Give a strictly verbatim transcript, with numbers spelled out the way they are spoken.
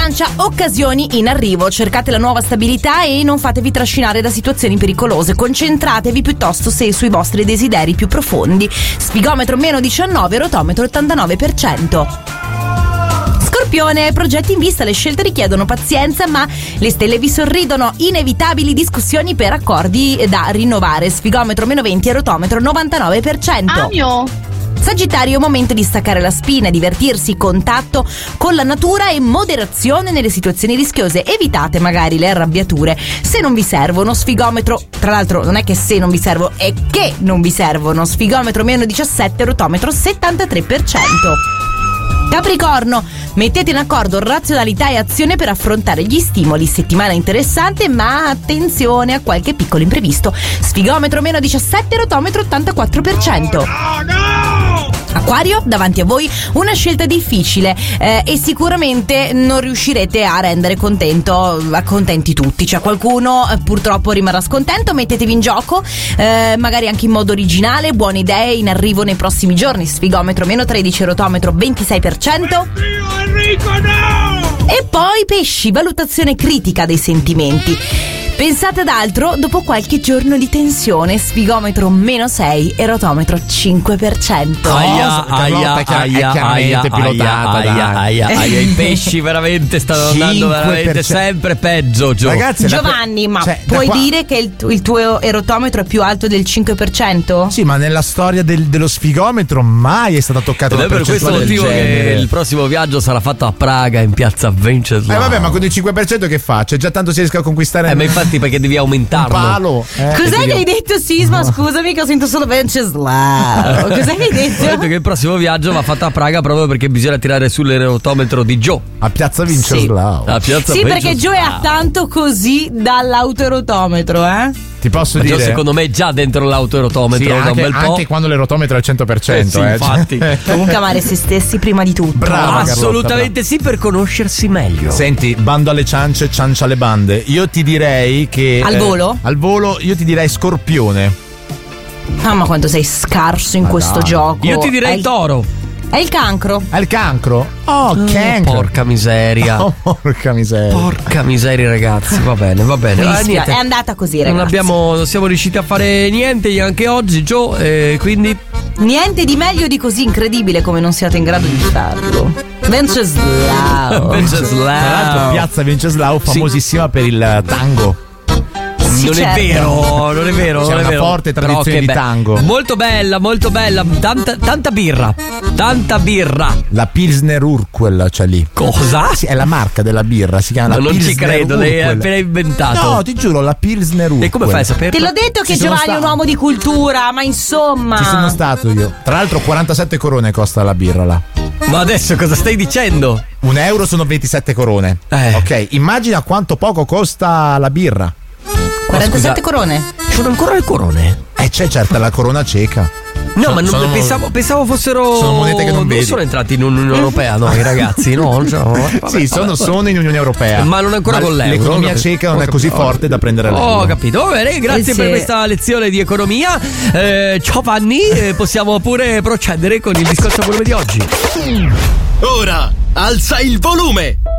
lancia occasioni in arrivo. Cercate la nuova stabilità e non fatevi trascinare da situazioni pericolose. Concentratevi piuttosto se sui vostri desideri più profondi. Sfigometro meno diciannove, rotometro ottantanove per cento. Scorpione, progetti in vista, le scelte richiedono pazienza, ma le stelle vi sorridono. Inevitabili discussioni per accordi da rinnovare. Sfigometro meno venti e rotometro novantanove per cento. Amio. Sagittario, momento di staccare la spina, divertirsi, contatto con la natura e moderazione nelle situazioni rischiose. Evitate magari le arrabbiature se non vi servono. Sfigometro, tra l'altro non è che se non vi servono, è che non vi servono. Sfigometro meno diciassette, rotometro settantatré per cento. Capricorno, mettete in accordo razionalità e azione per affrontare gli stimoli. Settimana interessante, ma attenzione a qualche piccolo imprevisto. Sfigometro meno diciassette, rotometro ottantaquattro per cento. No, no! Acquario, davanti a voi una scelta difficile eh, e sicuramente non riuscirete a rendere contento, contenti tutti. Cioè qualcuno eh, purtroppo rimarrà scontento. Mettetevi in gioco, eh, magari anche in modo originale. Buone idee in arrivo nei prossimi giorni. Sfigometro meno tredici, rotometro ventisei per cento. Oddio, Enrico, no! E poi pesci, valutazione critica dei sentimenti. Pensate ad altro dopo qualche giorno di tensione. Sfigometro meno sei e rotometro cinque per cento. Aia, aia, aia, aia, pilotata, aia, aia, aia, i pesci veramente stanno andando veramente sempre peggio, Gio. Ragazzi, Giovanni, da, ma cioè, puoi da qua... dire che il, tu, il tuo erotometro è più alto del cinque per cento? Sì, ma nella storia del, dello sfigometro mai è stata toccata Ed una è per questo percentuale del motivo che genere. il prossimo viaggio sarà fatto a Praga, in piazza Venceslao. Eh vabbè, ma con il cinque per cento che fa? C'è già tanto si riesce a conquistare Eh, ma infatti perché devi aumentarlo. un palo. Eh. Cos'è che hai detto, Sisma? Scusami che ho sentito solo Venceslao. Cos'è che hai Ho detto? detto che il prossimo viaggio va fatto a Praga proprio perché bisogna tirare sull'erotometro di Gio. A piazza Venceslao. A piazza Sì, perché Venceslao. Gio è a tanto così dall'autoerotometro, eh? Ti posso Ma Gio dire? secondo me è già dentro l'autoerotometro Sì, da un anche, bel po'. anche quando l'erotometro è al cento per cento. Eh sì, eh. infatti. Comunque amare se stessi prima di tutto. Brava, Assolutamente sì, per conoscersi meglio. Senti, bando alle ciance, ciancia alle bande. Io ti direi che Al eh, volo? Al volo io ti direi Scorpione. Ah, ma quanto sei scarso in Ma questo dai. gioco. Io ti È direi il- toro. È il cancro. È il cancro? Oh, cancro. Porca miseria. Oh, porca miseria. Porca miseria, ragazzi. Va bene, va bene. Mi Ah, dispiace, niente. è andata così, ragazzi. Non abbiamo, non siamo riusciti a fare niente neanche oggi, Gio. E quindi Niente di meglio di così incredibile come non siate in grado di farlo. Venceslao. Venceslao. Tra l'altro piazza Venceslao famosissima per il tango. Sì, non certo. è vero, non è vero. C'è non è una vero. forte Però tradizione che di be- tango. Molto bella, molto bella. Tanta, tanta birra. Tanta birra. La Pilsner Urquell c'è lì. Cosa? Sì, è la marca della birra, si chiama Ma la non ci Pilsner credo, l'hai Urquell. appena inventato. No, ti giuro, la Pilsner Urquell. E come fai a saperlo? Te l'ho detto che Ci sono Giovanni è un stato. uomo di cultura, ma insomma. Ci sono stato io. Tra l'altro quarantasette corone costa la birra là. Ma adesso cosa stai dicendo? Un euro sono ventisette corone. Eh. Ok, immagina quanto poco costa la birra. quarantasette scusa. corone. Ci sono ancora le corone? Eh, c'è certa la corona ceca. No, Sono- ma non, sono- pensavo, pensavo fossero. sono monete che non vedi. sono entrati in Unione Europea, no, i ragazzi, no? non so. Vabbè, Sì, sono, vabbè. sono in Unione Europea. Ma non ancora con l'euro. L'economia Ho capito. ceca non Ho è così capito. forte da prendere l'euro. Ho capito, va bene, grazie Eh sì. per questa lezione di economia. Eh, ciao Vanni, eh, possiamo pure procedere con il discorso volume di oggi. Ora alza il volume.